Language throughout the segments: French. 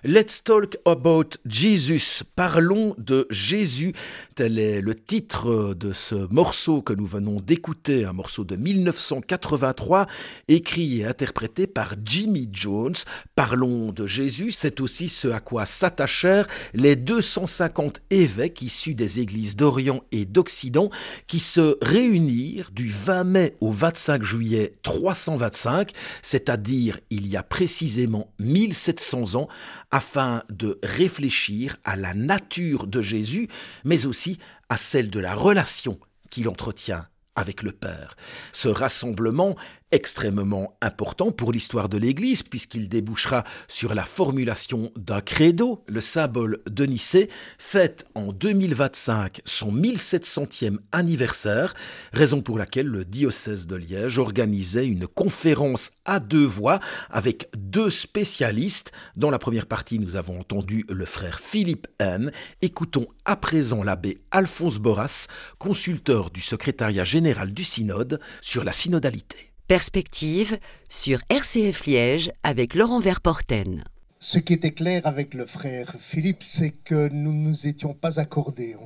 Let's talk about Jesus. Parlons de Jésus. Tel est le titre de ce morceau que nous venons d'écouter, un morceau de 1983, écrit et interprété par Jimmy Jones. Parlons de Jésus, c'est aussi ce à quoi s'attachèrent les 250 évêques issus des églises d'Orient et d'Occident qui se réunirent du 20 mai au 25 juillet 325, c'est-à-dire il y a précisément 1700 ans, afin de réfléchir à la nature de Jésus, mais aussi à celle de la relation qu'il entretient avec le Père. Ce rassemblement extrêmement important pour l'histoire de l'Église puisqu'il débouchera sur la formulation d'un credo, le symbole de Nicée, fête en 2025 son 1700e anniversaire, raison pour laquelle le diocèse de Liège organisait une conférence à deux voix avec deux spécialistes. Dans la première partie, nous avons entendu le frère Philippe N. Écoutons à présent l'abbé Alphonse Borras, consulteur du secrétariat général du synode sur la synodalité. Perspective sur RCF Liège avec Laurent Verporten. Ce qui était clair avec le frère Philippe, c'est que nous ne nous étions pas accordés.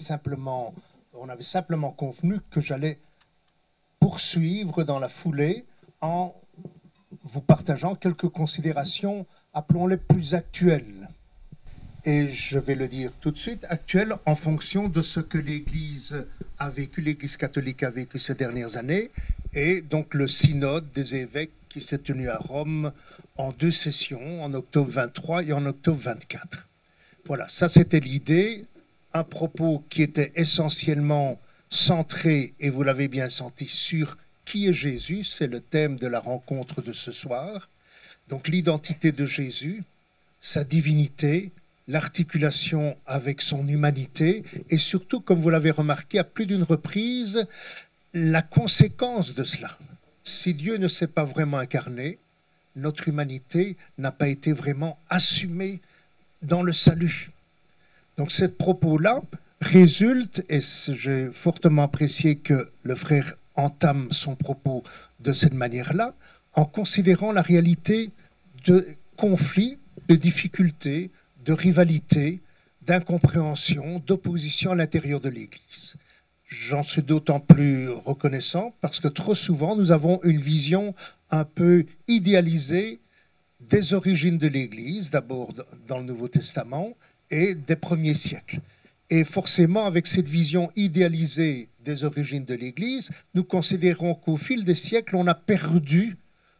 On avait simplement convenu que j'allais poursuivre dans la foulée en vous partageant quelques considérations, appelons-les plus actuelles. Et je vais le dire tout de suite, actuelles en fonction de ce que l'Église a vécu, l'Église catholique a vécu ces dernières années, et donc le synode des évêques qui s'est tenu à Rome en 2 sessions, en octobre 23 et en octobre 24. Voilà, ça c'était l'idée, un propos qui était essentiellement centré, et vous l'avez bien senti, sur qui est Jésus, c'est le thème de la rencontre de ce soir. Donc l'identité de Jésus, sa divinité, l'articulation avec son humanité, et surtout, comme vous l'avez remarqué à plus d'une reprise, la conséquence de cela. Si Dieu ne s'est pas vraiment incarné, notre humanité n'a pas été vraiment assumée dans le salut. Donc ce propos-là résulte, et j'ai fortement apprécié que le frère entame son propos de cette manière-là, en considérant la réalité de conflits, de difficultés, de rivalité, d'incompréhension, d'opposition à l'intérieur de l'Église. J'en suis d'autant plus reconnaissant parce que trop souvent, nous avons une vision un peu idéalisée des origines de l'Église, d'abord dans le Nouveau Testament, et des premiers siècles. Et forcément, avec cette vision idéalisée des origines de l'Église, nous considérons qu'au fil des siècles, on a perdu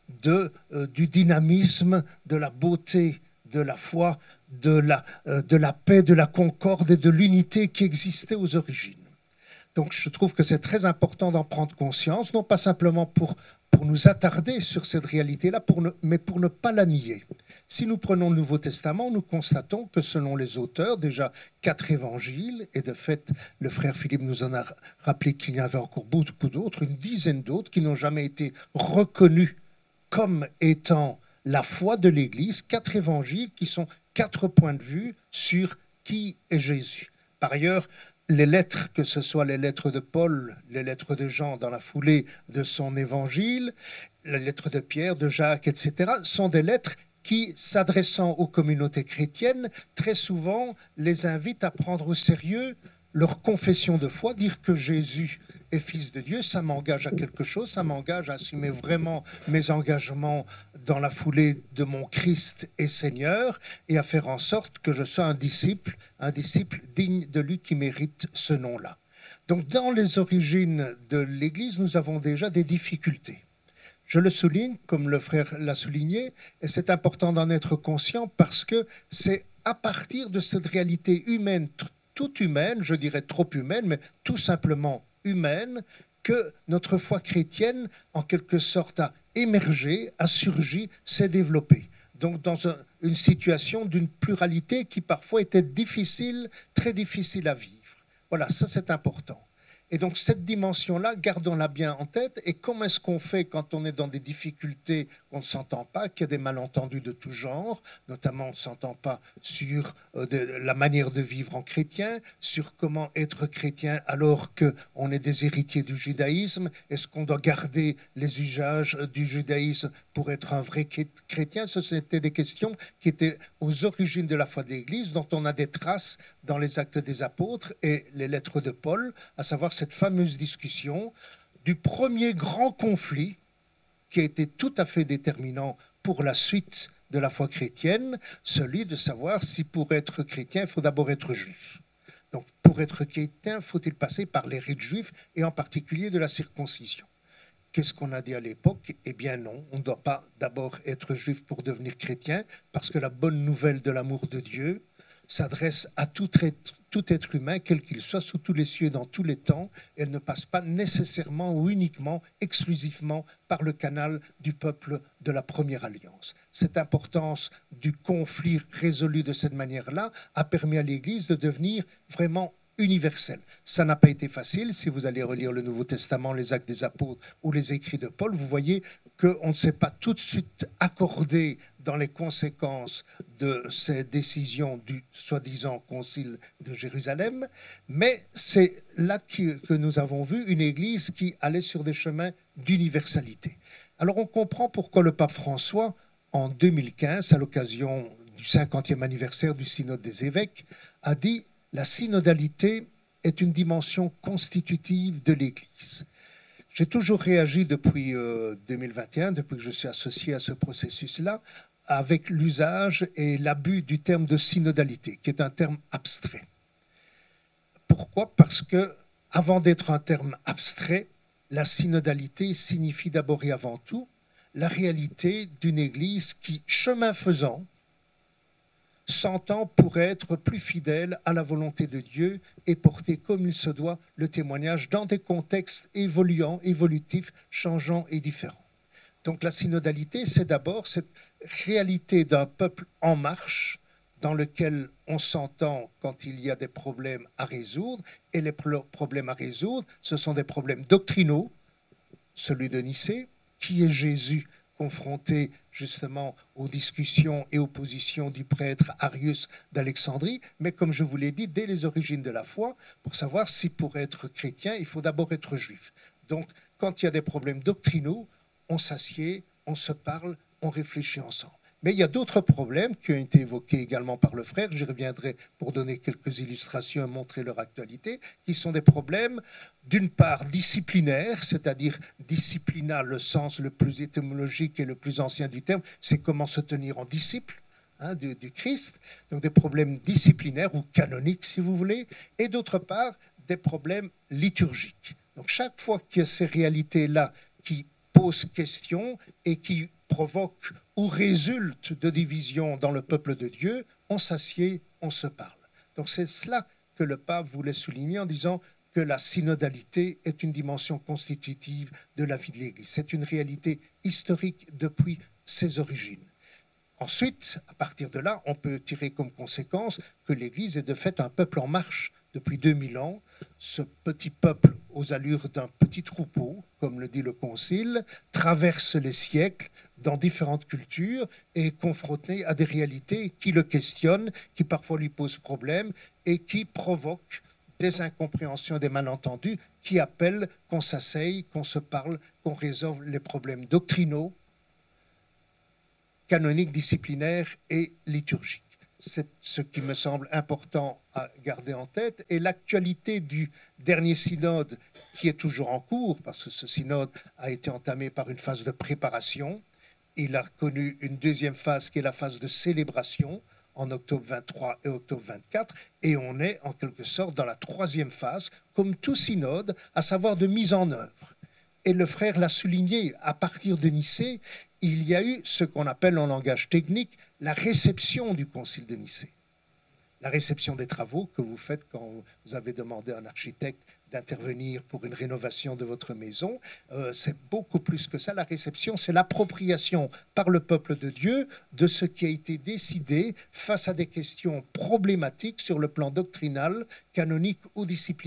du dynamisme, de la beauté, de la foi, de la paix, de la concorde et de l'unité qui existait aux origines. Donc je trouve que c'est très important d'en prendre conscience, non pas simplement pour nous attarder sur cette réalité-là, mais pour ne pas la nier. Si nous prenons le Nouveau Testament, nous constatons que selon les auteurs, déjà 4 évangiles, et de fait, le frère Philippe nous en a rappelé qu'il y avait encore beaucoup d'autres, une dizaine d'autres, qui n'ont jamais été reconnus comme étant la foi de l'Église, 4 évangiles qui sont 4 points de vue sur qui est Jésus. Par ailleurs, les lettres, que ce soit les lettres de Paul, les lettres de Jean dans la foulée de son évangile, les lettres de Pierre, de Jacques, etc., sont des lettres qui, s'adressant aux communautés chrétiennes, très souvent les invitent à prendre au sérieux leur confession de foi, dire que Jésus est fils de Dieu, ça m'engage à quelque chose, ça m'engage à assumer vraiment mes engagements dans la foulée de mon Christ et Seigneur, et à faire en sorte que je sois un disciple digne de lui qui mérite ce nom-là. Donc dans les origines de l'Église, nous avons déjà des difficultés. Je le souligne, comme le frère l'a souligné, et c'est important d'en être conscient parce que c'est à partir de cette réalité humaine, toute humaine, je dirais trop humaine, mais tout simplement humaine, que notre foi chrétienne, en quelque sorte, a émergé, a surgi, s'est développée. Donc dans une situation d'une pluralité qui parfois était difficile, très difficile à vivre. Voilà, ça c'est important. Et donc cette dimension-là, gardons-la bien en tête. Et comment est-ce qu'on fait quand on est dans des difficultés, qu'on ne s'entend pas, qu'il y a des malentendus de tout genre, notamment on ne s'entend pas sur la manière de vivre en chrétien, sur comment être chrétien alors qu'on est des héritiers du judaïsme. Est-ce qu'on doit garder les usages du judaïsme pour être un vrai chrétien? Ce c'était des questions qui étaient aux origines de la foi de l'Église, dont on a des traces dans les Actes des Apôtres et les lettres de Paul, à savoir cette fameuse discussion du premier grand conflit qui a été tout à fait déterminant pour la suite de la foi chrétienne, celui de savoir si pour être chrétien, il faut d'abord être juif. Donc pour être chrétien, faut-il passer par les rites juifs et en particulier de la circoncision? Qu'est-ce qu'on a dit à l'époque? Eh bien non, on ne doit pas d'abord être juif pour devenir chrétien, parce que la bonne nouvelle de l'amour de Dieu s'adresse à tout être humain, quel qu'il soit, sous tous les cieux, dans tous les temps. Elle ne passe pas nécessairement ou uniquement, exclusivement par le canal du peuple de la première alliance. Cette importance du conflit résolu de cette manière-là a permis à l'Église de devenir vraiment universelle. Ça n'a pas été facile. Si vous allez relire le Nouveau Testament, les Actes des Apôtres ou les écrits de Paul, vous voyez qu'on ne s'est pas tout de suite accordé dans les conséquences de ces décisions du soi-disant concile de Jérusalem, mais c'est là que nous avons vu une Église qui allait sur des chemins d'universalité. Alors on comprend pourquoi le pape François, en 2015, à l'occasion du 50e anniversaire du synode des évêques, a dit « La synodalité est une dimension constitutive de l'Église ». J'ai toujours réagi depuis 2021, depuis que je suis associé à ce processus-là, avec l'usage et l'abus du terme de synodalité, qui est un terme abstrait. Pourquoi? Parce que, avant d'être un terme abstrait, la synodalité signifie d'abord et avant tout la réalité d'une Église qui, chemin faisant, s'entend pour être plus fidèle à la volonté de Dieu et porter comme il se doit le témoignage dans des contextes évoluants, évolutifs, changeants et différents. Donc la synodalité, c'est d'abord cette réalité d'un peuple en marche dans lequel on s'entend quand il y a des problèmes à résoudre, et les problèmes à résoudre, ce sont des problèmes doctrinaux, celui de Nicée, qui est Jésus confronté justement aux discussions et aux positions du prêtre Arius d'Alexandrie, mais comme je vous l'ai dit, dès les origines de la foi, pour savoir si pour être chrétien, il faut d'abord être juif. Donc, quand il y a des problèmes doctrinaux, on s'assied, on se parle, on réfléchit ensemble. Mais il y a d'autres problèmes qui ont été évoqués également par le frère, j'y reviendrai pour donner quelques illustrations et montrer leur actualité, qui sont des problèmes d'une part disciplinaires, c'est-à-dire disciplina, le sens le plus étymologique et le plus ancien du terme, c'est comment se tenir en disciple du Christ, donc des problèmes disciplinaires ou canoniques si vous voulez, et d'autre part des problèmes liturgiques. Donc chaque fois qu'il y a ces réalités-là qui posent question et qui provoquent ou résultent de divisions dans le peuple de Dieu, on s'assied, on se parle. Donc c'est cela que le pape voulait souligner en disant que la synodalité est une dimension constitutive de la vie de l'Église. C'est une réalité historique depuis ses origines. Ensuite, à partir de là, on peut tirer comme conséquence que l'Église est de fait un peuple en marche depuis 2000 ans. Ce petit peuple aux allures d'un petit troupeau, comme le dit le Concile, traverse les siècles dans différentes cultures et est confronté à des réalités qui le questionnent, qui parfois lui posent problème et qui provoquent des incompréhensions, des malentendus, qui appellent qu'on s'asseye, qu'on se parle, qu'on résolve les problèmes doctrinaux, canoniques, disciplinaires et liturgiques. C'est ce qui me semble important à garder en tête. Et l'actualité du dernier synode, qui est toujours en cours, parce que ce synode a été entamé par une phase de préparation, il a connu une deuxième phase qui est la phase de célébration, en octobre 23 et octobre 24, et on est en quelque sorte dans la troisième phase, comme tout synode, à savoir de mise en œuvre. Et le frère l'a souligné, à partir de Nicée, il y a eu ce qu'on appelle en langage technique la réception du concile de Nicée. La réception des travaux que vous faites quand vous avez demandé à un architecte d'intervenir pour une rénovation de votre maison, c'est beaucoup plus que ça. La réception, c'est l'appropriation par le peuple de Dieu de ce qui a été décidé face à des questions problématiques sur le plan doctrinal, canonique ou disciplinaire.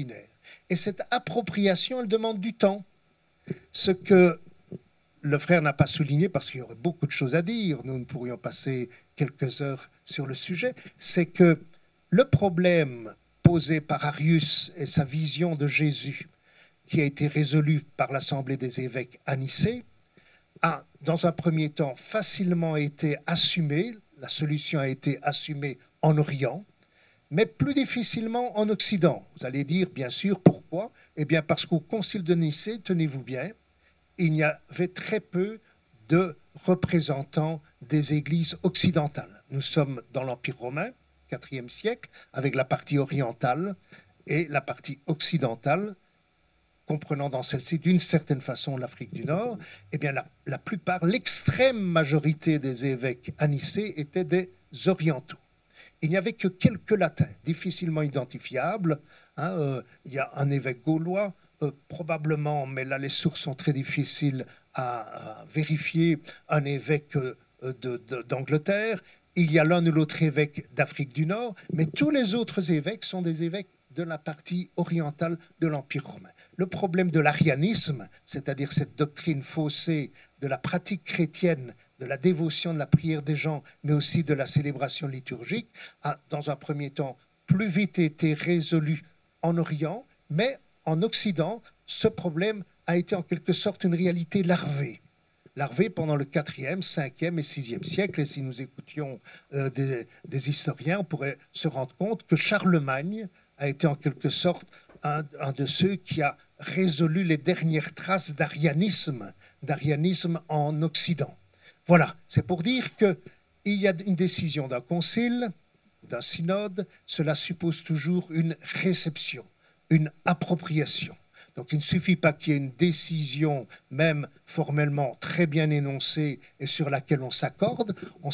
Et cette appropriation, elle demande du temps. Ce que le frère n'a pas souligné, parce qu'il y aurait beaucoup de choses à dire, nous ne pourrions passer quelques heures sur le sujet, c'est que le problème posé par Arius et sa vision de Jésus, qui a été résolu par l'Assemblée des évêques à Nicée, a, dans un premier temps, facilement été assumé, la solution a été assumée en Orient, mais plus difficilement en Occident. Vous allez dire, bien sûr, pourquoi? Eh bien, parce qu'au Concile de Nicée, tenez-vous bien, il y avait très peu de représentants des églises occidentales. Nous sommes dans l'Empire romain, IVe siècle, avec la partie orientale et la partie occidentale, comprenant dans celle-ci d'une certaine façon l'Afrique du Nord. Eh bien, la plupart, l'extrême majorité des évêques à Nicée étaient des orientaux. Il n'y avait que quelques latins, difficilement identifiables. Il y a un évêque gaulois, probablement, mais là les sources sont très difficiles à vérifier, un évêque d'Angleterre. Il y a l'un ou l'autre évêque d'Afrique du Nord, mais tous les autres évêques sont des évêques de la partie orientale de l'Empire romain. Le problème de l'arianisme, c'est-à-dire cette doctrine faussée de la pratique chrétienne, de la dévotion, de la prière des gens, mais aussi de la célébration liturgique, a, dans un premier temps, plus vite été résolu en Orient, mais en Occident, ce problème a été en quelque sorte une réalité larvée. Larvée pendant le 4e, 5e et 6e siècle. Et si nous écoutions des historiens, on pourrait se rendre compte que Charlemagne a été en quelque sorte un de ceux qui a résolu les dernières traces d'arianisme en Occident. Voilà, c'est pour dire qu'il y a une décision d'un concile, d'un synode, cela suppose toujours une réception, une appropriation. Donc il ne suffit pas qu'il y ait une décision, même formellement très bien énoncée et sur laquelle on s'accorde,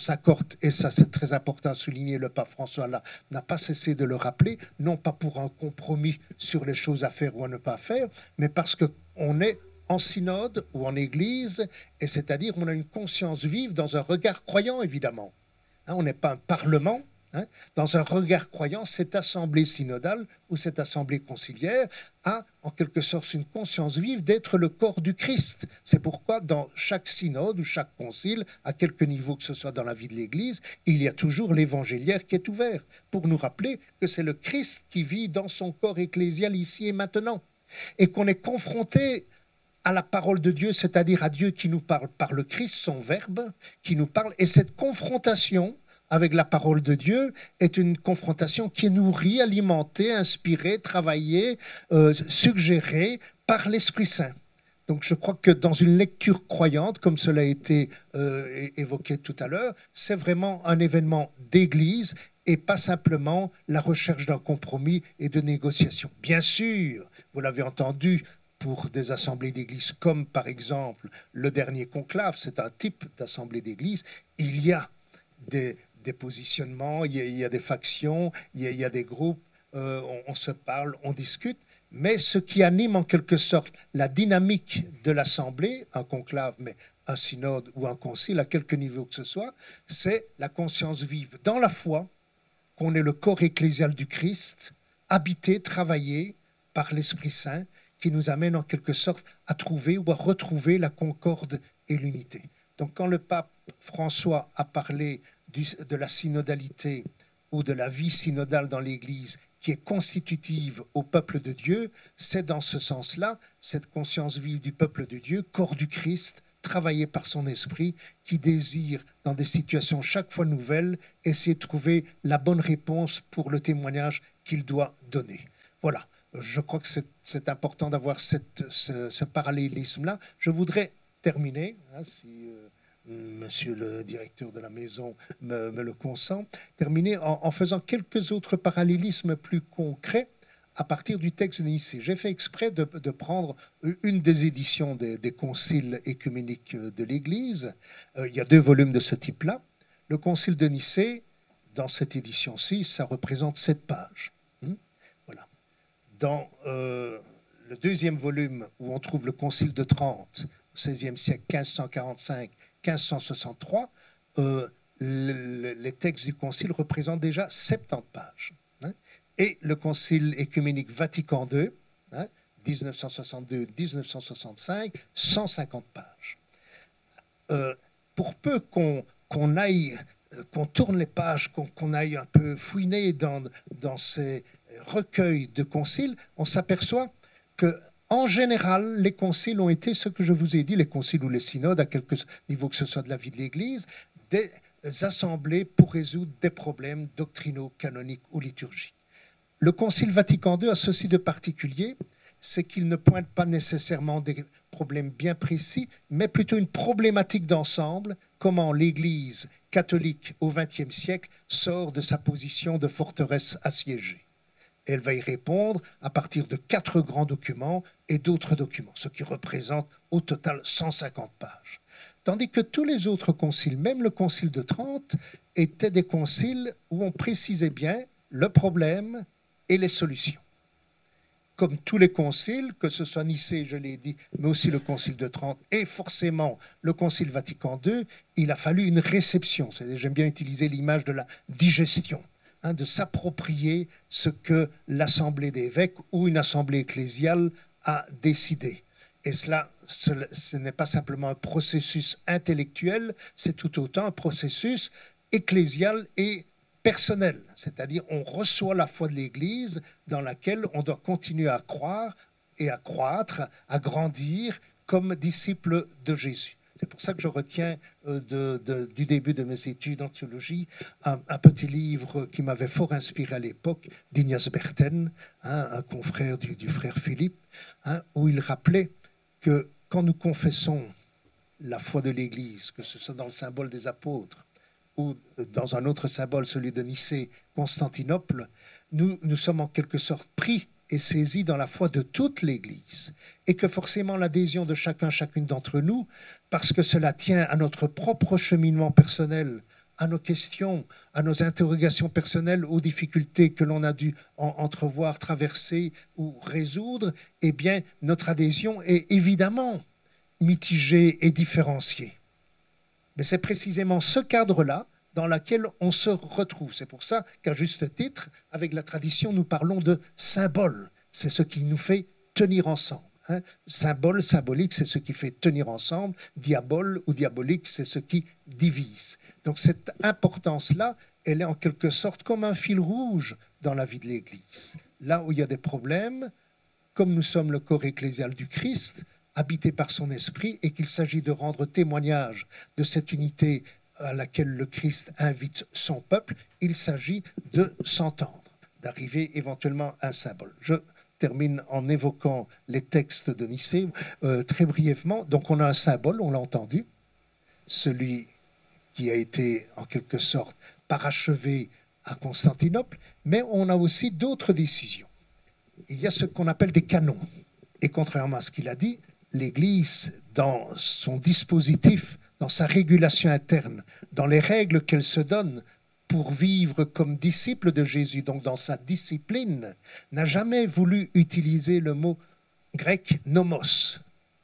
et ça c'est très important à souligner, le pape François là n'a pas cessé de le rappeler, non pas pour un compromis sur les choses à faire ou à ne pas faire, mais parce qu'on est en synode ou en église, et c'est-à-dire on a une conscience vive dans un regard croyant évidemment. On n'est pas un parlement. Dans un regard croyant, cette assemblée synodale ou cette assemblée conciliaire a en quelque sorte une conscience vive d'être le corps du Christ. C'est pourquoi dans chaque synode ou chaque concile, à quelque niveau que ce soit dans la vie de l'Église, il y a toujours l'évangéliaire qui est ouvert pour nous rappeler que c'est le Christ qui vit dans son corps ecclésial ici et maintenant et qu'on est confronté à la parole de Dieu, c'est-à-dire à Dieu qui nous parle par le Christ, son Verbe, qui nous parle, et cette confrontation avec la parole de Dieu est une confrontation qui est nourrie, alimentée, inspirée, travaillée, suggérée par l'Esprit Saint. Donc je crois que dans une lecture croyante, comme cela a été évoqué tout à l'heure, c'est vraiment un événement d'église et pas simplement la recherche d'un compromis et de négociation. Bien sûr, vous l'avez entendu, pour des assemblées d'église comme par exemple le dernier conclave, c'est un type d'assemblée d'église, il y a des positionnements, il y a des factions, il y a des groupes, on se parle, on discute, mais ce qui anime en quelque sorte la dynamique de l'assemblée, un conclave, mais un synode ou un concile, à quelque niveau que ce soit, c'est la conscience vive dans la foi qu'on est le corps ecclésial du Christ, habité, travaillé par l'Esprit Saint, qui nous amène en quelque sorte à trouver ou à retrouver la concorde et l'unité. Donc quand le pape François a parlé de la synodalité ou de la vie synodale dans l'Église qui est constitutive au peuple de Dieu, c'est dans ce sens-là, cette conscience vive du peuple de Dieu, corps du Christ, travaillé par son esprit, qui désire, dans des situations chaque fois nouvelles, essayer de trouver la bonne réponse pour le témoignage qu'il doit donner. Voilà, je crois que c'est important d'avoir ce parallélisme-là. Je voudrais terminer, si monsieur le directeur de la maison me le consent, terminer en faisant quelques autres parallélismes plus concrets à partir du texte de Nicée. J'ai fait exprès de prendre une des éditions des conciles écuméniques de l'Église. Il y a 2 volumes de ce type-là. Le concile de Nicée, dans cette édition-ci, ça représente 7 pages. Voilà. Dans le 2e volume, où on trouve le concile de Trente, au XVIe siècle, 1545-1563, les textes du concile représentent déjà 70 pages. Et le concile écuménique Vatican II, 1962-1965, 150 pages. Pour peu qu'on tourne les pages, qu'on aille un peu fouiner dans ces recueils de conciles, on s'aperçoit que en général, les conciles ont été ce que je vous ai dit, les conciles ou les synodes, à quelque niveau que ce soit de la vie de l'Église, des assemblées pour résoudre des problèmes doctrinaux, canoniques ou liturgiques. Le Concile Vatican II a ceci de particulier, c'est qu'il ne pointe pas nécessairement des problèmes bien précis, mais plutôt une problématique d'ensemble, comment l'Église catholique au XXe siècle sort de sa position de forteresse assiégée. Elle va y répondre à partir de 4 grands documents et d'autres documents, ce qui représente au total 150 pages. Tandis que tous les autres conciles, même le concile de Trente, étaient des conciles où on précisait bien le problème et les solutions. Comme tous les conciles, que ce soit Nicée, je l'ai dit, mais aussi le concile de Trente et forcément le concile Vatican II, il a fallu une réception. J'aime bien utiliser l'image de la digestion. De s'approprier ce que l'assemblée d'évêques ou une assemblée ecclésiale a décidé. Et cela, ce n'est pas simplement un processus intellectuel, c'est tout autant un processus ecclésial et personnel. C'est-à-dire, on reçoit la foi de l'Église dans laquelle on doit continuer à croire et à croître, à grandir comme disciples de Jésus. C'est pour ça que je retiens du début de mes études en théologie un petit livre qui m'avait fort inspiré à l'époque, d'Ignace Berten, un confrère du frère Philippe, où il rappelait que quand nous confessons la foi de l'Église, que ce soit dans le symbole des apôtres ou dans un autre symbole, celui de Nicée, Constantinople, nous sommes en quelque sorte pris et saisis dans la foi de toute l'Église, et que forcément l'adhésion de chacune d'entre nous, parce que cela tient à notre propre cheminement personnel, à nos questions, à nos interrogations personnelles, aux difficultés que l'on a dû entrevoir, traverser ou résoudre, eh bien notre adhésion est évidemment mitigée et différenciée. Mais c'est précisément ce cadre-là dans lequel on se retrouve. C'est pour ça qu'à juste titre, avec la tradition, nous parlons de symbole. C'est ce qui nous fait tenir ensemble. Symbole, symbolique, c'est ce qui fait tenir ensemble. Diabole ou diabolique, c'est ce qui divise. Donc cette importance-là, elle est en quelque sorte comme un fil rouge dans la vie de l'Église. Là où il y a des problèmes, comme nous sommes le corps ecclésial du Christ, habité par son esprit, et qu'il s'agit de rendre témoignage de cette unité à laquelle le Christ invite son peuple, il s'agit de s'entendre, d'arriver éventuellement à un symbole. Je termine en évoquant les textes de Nicée très brièvement. Donc on a un symbole, on l'a entendu, celui qui a été en quelque sorte parachevé à Constantinople, mais on a aussi d'autres décisions. Il y a ce qu'on appelle des canons. Et contrairement à ce qu'il a dit, l'Église, dans son dispositif, dans sa régulation interne, dans les règles qu'elle se donne pour vivre comme disciple de Jésus, donc dans sa discipline, n'a jamais voulu utiliser le mot grec nomos,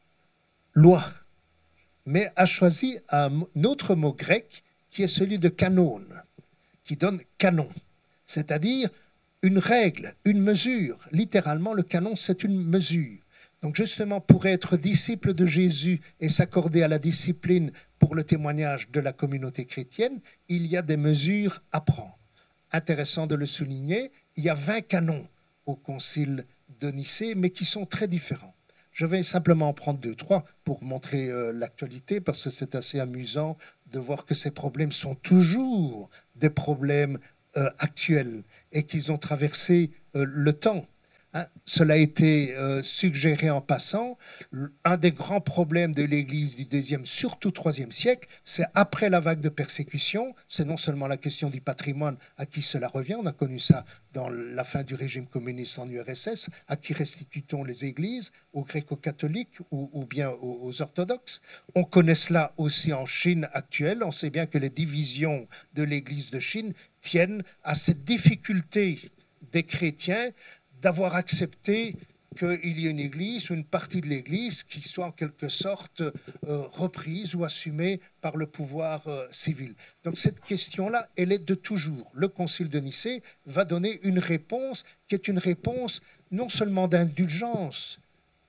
loi, mais a choisi un autre mot grec qui est celui de canon, qui donne canon, c'est-à-dire une règle, une mesure. Littéralement, le canon, c'est une mesure. Donc justement, pour être disciple de Jésus et s'accorder à la discipline pour le témoignage de la communauté chrétienne, il y a des mesures à prendre. Intéressant de le souligner, il y a 20 canons au concile de Nicée, mais qui sont très différents. Je vais simplement en prendre 2-3 pour montrer l'actualité, parce que c'est assez amusant de voir que ces problèmes sont toujours des problèmes actuels et qu'ils ont traversé le temps. Cela a été suggéré en passant. Un des grands problèmes de l'Église du deuxième, surtout troisième siècle, c'est après la vague de persécution, c'est non seulement la question du patrimoine à qui cela revient, on a connu ça dans la fin du régime communiste en URSS, à qui restitue-t-on les églises, aux gréco-catholiques ou bien aux orthodoxes. On connaît cela aussi en Chine actuelle, on sait bien que les divisions de l'Église de Chine tiennent à cette difficulté des chrétiens d'avoir accepté qu'il y ait une église ou une partie de l'église qui soit en quelque sorte reprise ou assumée par le pouvoir civil. Donc cette question-là, elle est de toujours. Le concile de Nicée va donner une réponse qui est une réponse non seulement d'indulgence,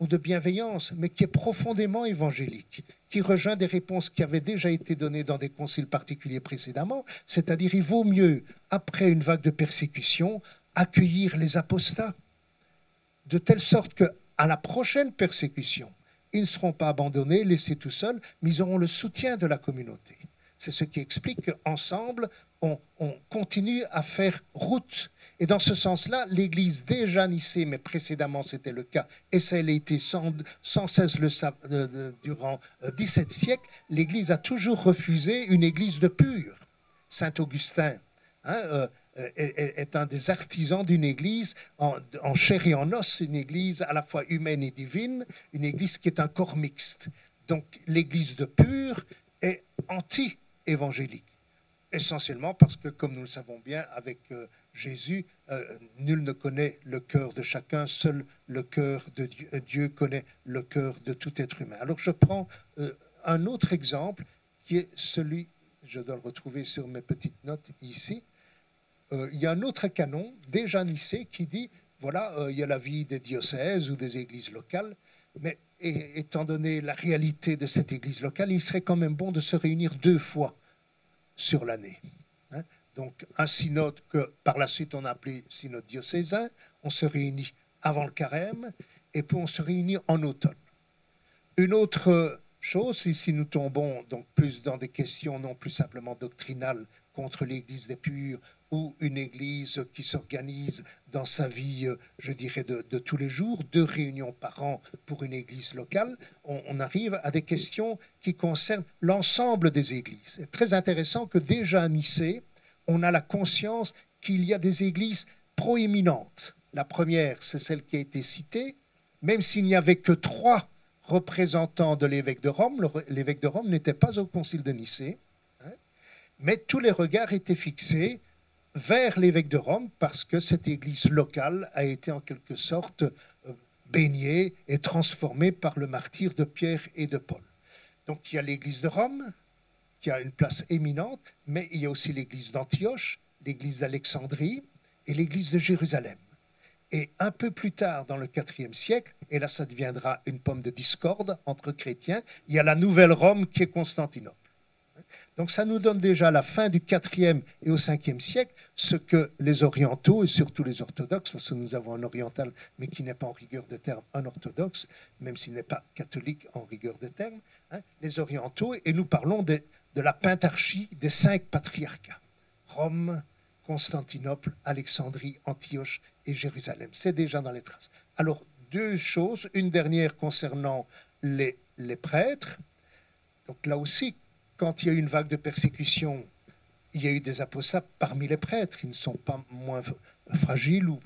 ou de bienveillance, mais qui est profondément évangélique, qui rejoint des réponses qui avaient déjà été données dans des conciles particuliers précédemment, c'est-à-dire il vaut mieux, après une vague de persécution, accueillir les apostats, de telle sorte qu'à la prochaine persécution, ils ne seront pas abandonnés, laissés tout seuls, mais ils auront le soutien de la communauté. C'est ce qui explique qu'ensemble, on continue à faire route. Et dans ce sens-là, l'Église déjà nicée, mais précédemment c'était le cas, et ça a été sans cesse durant 17 siècles, l'Église a toujours refusé une Église de pure. Saint Augustin est un des artisans d'une Église en chair et en os, une Église à la fois humaine et divine, une Église qui est un corps mixte. Donc l'Église de pure est anti-évangélique. Essentiellement parce que, comme nous le savons bien, avec Jésus, nul ne connaît le cœur de chacun, seul le cœur de Dieu, Dieu connaît le cœur de tout être humain. Alors je prends un autre exemple qui est celui, je dois le retrouver sur mes petites notes ici, il y a un autre canon, déjà nicé, qui dit, voilà, il y a la vie des diocèses ou des églises locales, mais étant donné la réalité de cette église locale, il serait quand même bon de se réunir 2 fois sur l'année. Donc un synode que par la suite on a appelé synode diocésain, on se réunit avant le carême et puis on se réunit en automne. Une autre chose, ici nous tombons donc plus dans des questions non plus simplement doctrinales contre l'église des purs ou une église qui s'organise dans sa vie, je dirais, de tous les jours, 2 réunions par an pour une église locale, on arrive à des questions qui concernent l'ensemble des églises. C'est très intéressant que déjà à Nicée, on a la conscience qu'il y a des églises proéminentes. La première, c'est celle qui a été citée, même s'il n'y avait que 3 représentants de l'évêque de Rome, l'évêque de Rome n'était pas au concile de Nicée, mais tous les regards étaient fixés vers l'évêque de Rome parce que cette église locale a été en quelque sorte baignée et transformée par le martyre de Pierre et de Paul. Donc il y a l'église de Rome qui a une place éminente, mais il y a aussi l'église d'Antioche, l'église d'Alexandrie et l'église de Jérusalem. Et un peu plus tard, dans le IVe siècle, et là ça deviendra une pomme de discorde entre chrétiens, il y a la nouvelle Rome qui est Constantinople. Donc ça nous donne déjà à la fin du IVe et au Ve siècle ce que les orientaux et surtout les orthodoxes, parce que nous avons un oriental mais qui n'est pas en rigueur de terme un orthodoxe, même s'il n'est pas catholique en rigueur de terme, les orientaux, et nous parlons de la pentarchie des 5 patriarcats. Rome, Constantinople, Alexandrie, Antioche et Jérusalem. C'est déjà dans les traces. Alors 2 choses, une dernière concernant les prêtres. Donc là aussi, quand il y a eu une vague de persécution, il y a eu des apostats parmi les prêtres. Ils ne sont pas moins fragiles ou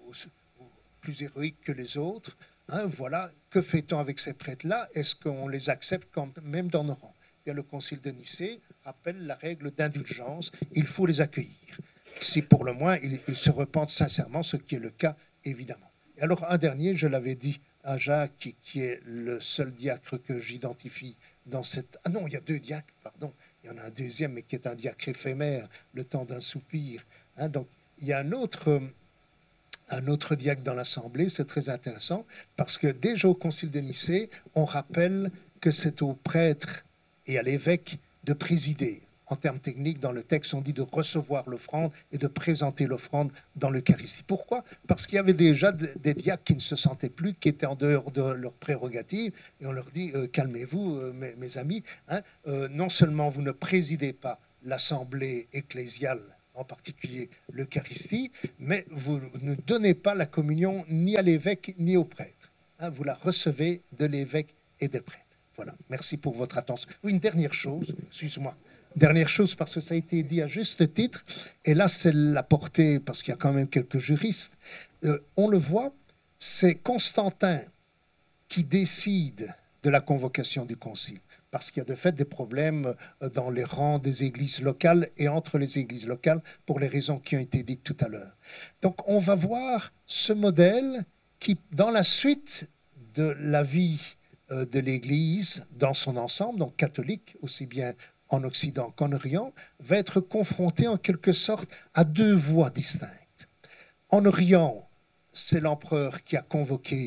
plus héroïques que les autres. Voilà, que fait-on avec ces prêtres-là? Est-ce qu'on les accepte quand même dans nos rangs? Et le concile de Nicée rappelle la règle d'indulgence. Il faut les accueillir. Si pour le moins, ils se repentent sincèrement, ce qui est le cas, évidemment. Et alors, un dernier, je l'avais dit à Jacques, qui est le seul diacre que j'identifie dans cette... Ah non, il y a 2 diacres, pardon. Il y en a un deuxième, mais qui est un diacre éphémère, le temps d'un soupir. Donc, il y a un autre diacre dans l'Assemblée, c'est très intéressant, parce que déjà au Concile de Nicée, on rappelle que c'est au prêtre et à l'évêque de présider. En termes techniques, dans le texte, on dit de recevoir l'offrande et de présenter l'offrande dans l'Eucharistie. Pourquoi? Parce qu'il y avait déjà des diacres qui ne se sentaient plus, qui étaient en dehors de leurs prérogatives, et on leur dit calmez-vous, mes amis, non seulement vous ne présidez pas l'assemblée ecclésiale, en particulier l'Eucharistie, mais vous ne donnez pas la communion ni à l'évêque ni au prêtre. Vous la recevez de l'évêque et des prêtres. Voilà, merci pour votre attention. Oui, une dernière chose, excuse-moi. Dernière chose, parce que ça a été dit à juste titre, et là c'est la portée, parce qu'il y a quand même quelques juristes, on le voit, c'est Constantin qui décide de la convocation du concile, parce qu'il y a de fait des problèmes dans les rangs des églises locales et entre les églises locales pour les raisons qui ont été dites tout à l'heure. Donc on va voir ce modèle qui, dans la suite de la vie de l'Église dans son ensemble, donc catholique aussi bien en Occident qu'en Orient, va être confronté en quelque sorte à 2 voies distinctes. En Orient, c'est l'empereur qui a convoqué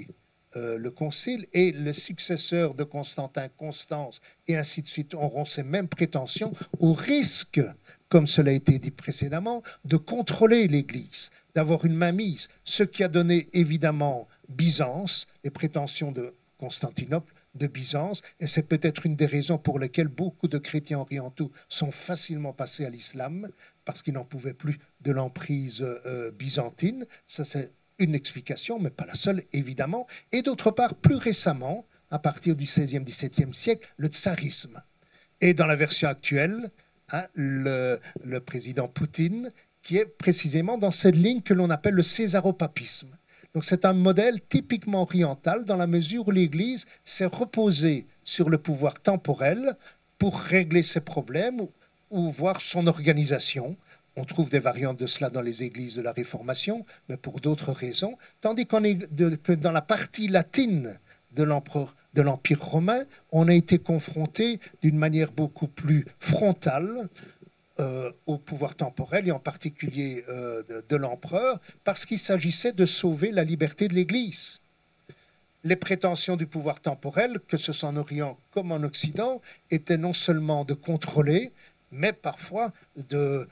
le concile, et le successeur de Constantin, Constance, et ainsi de suite, auront ces mêmes prétentions, au risque, comme cela a été dit précédemment, de contrôler l'Église, d'avoir une mainmise, ce qui a donné évidemment Byzance, les prétentions de Constantinople, de Byzance, et c'est peut-être une des raisons pour lesquelles beaucoup de chrétiens orientaux sont facilement passés à l'islam, parce qu'ils n'en pouvaient plus de l'emprise byzantine. Ça, c'est une explication, mais pas la seule, évidemment. Et d'autre part, plus récemment, à partir du XVIe, XVIIe siècle, le tsarisme. Et dans la version actuelle, le président Poutine, qui est précisément dans cette ligne que l'on appelle le césaropapisme. Donc c'est un modèle typiquement oriental dans la mesure où l'Église s'est reposée sur le pouvoir temporel pour régler ses problèmes ou voir son organisation. On trouve des variantes de cela dans les églises de la Réformation, mais pour d'autres raisons, tandis que dans la partie latine de l'Empire romain, on a été confronté d'une manière beaucoup plus frontale au pouvoir temporel, et en particulier de l'empereur, parce qu'il s'agissait de sauver la liberté de l'Église. Les prétentions du pouvoir temporel, que ce soit en Orient comme en Occident, étaient non seulement de contrôler, mais parfois de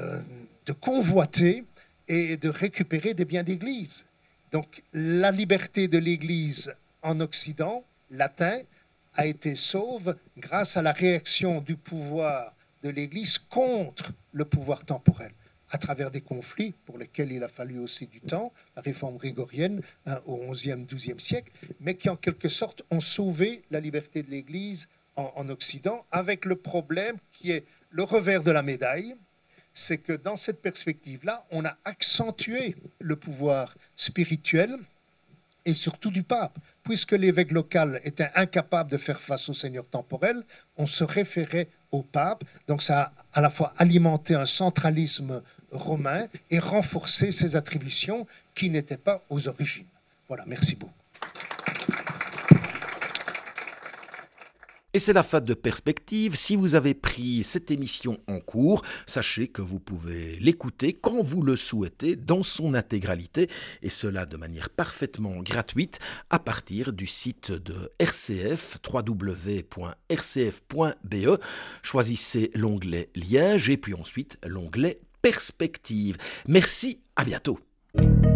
convoiter et de récupérer des biens d'Église. Donc la liberté de l'Église en Occident, latin, a été sauve grâce à la réaction du pouvoir de l'Église contre le pouvoir temporel, à travers des conflits pour lesquels il a fallu aussi du temps, la réforme grégorienne au XIe, XIIe siècle, mais qui en quelque sorte ont sauvé la liberté de l'Église en Occident, avec le problème qui est le revers de la médaille, c'est que dans cette perspective-là, on a accentué le pouvoir spirituel et surtout du pape. Puisque l'évêque local était incapable de faire face au seigneur temporel, on se référait au pape. Donc ça a à la fois alimenté un centralisme romain et renforcé ses attributions qui n'étaient pas aux origines. Voilà, merci beaucoup. Et c'est la fin de Perspective. Si vous avez pris cette émission en cours, sachez que vous pouvez l'écouter quand vous le souhaitez dans son intégralité, et cela de manière parfaitement gratuite à partir du site de RCF, www.rcf.be. Choisissez l'onglet Liège et puis ensuite l'onglet Perspective. Merci, à bientôt.